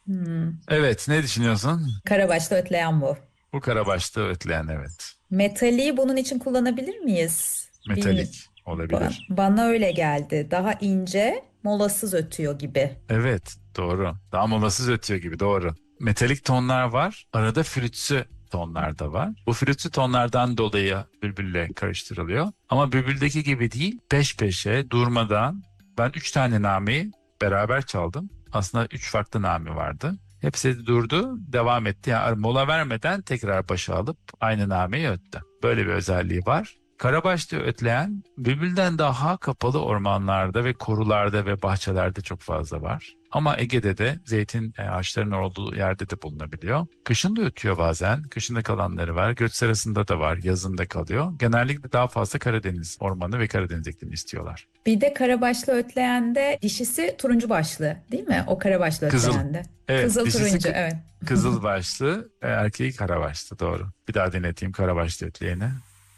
Evet, ne düşünüyorsun? Karabaşlı ötleyen bu. Bu karabaşta ötleyen, evet. Metali bunun için kullanabilir miyiz? Metalik olabilir. Bana öyle geldi. Daha ince, molasız ötüyor gibi. Evet, doğru. Daha molasız ötüyor gibi, doğru. Metalik tonlar var. Arada flütsü tonlar da var. Bu flütsü tonlardan dolayı bülbülle karıştırılıyor. Ama bülbüldeki gibi değil, peş peşe durmadan ben üç tane nameyi beraber çaldım. Aslında üç farklı name vardı. Hepsi de durdu, devam etti. Yani mola vermeden tekrar başa alıp aynı nameyi öttü. Böyle bir özelliği var. Karabaşlı ötleyen bülbülden daha kapalı ormanlarda ve korularda ve bahçelerde çok fazla var. Ama Ege'de de zeytin ağaçlarının olduğu yerde de bulunabiliyor. Kışın da ötüyor bazen. Kışın da kalanları var. Göç sırasında da var. Yazında kalıyor. Genellikle daha fazla Karadeniz ormanı ve Karadeniz iklimi istiyorlar. Bir de karabaşlı ötleyende dişisi turuncu başlı, değil mi? O karabaşlı Kızıl. ötleyende. Evet, Kızıl dişisi turuncu, evet. kızıl başlı, erkeği karabaşlı, doğru. Bir daha deneteyim karabaşlı ötleyeni.